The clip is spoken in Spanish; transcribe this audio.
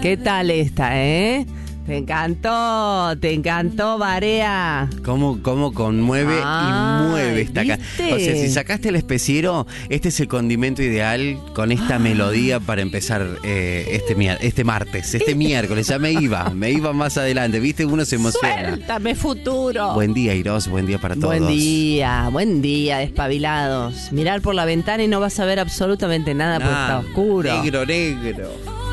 ¿Qué tal esta, Te encantó, Barea. ¿Cómo conmueve y mueve esta ¿viste? O sea, si sacaste el especiero, este es el condimento ideal con esta melodía para empezar este martes, este miércoles. Ya me iba más adelante, ¿viste? Uno se emociona. Suéltame, futuro. Buen día, Iros, buen día para todos. Buen día, despabilados. Mirar por la ventana y no vas a ver absolutamente nada porque está oscuro. Negro.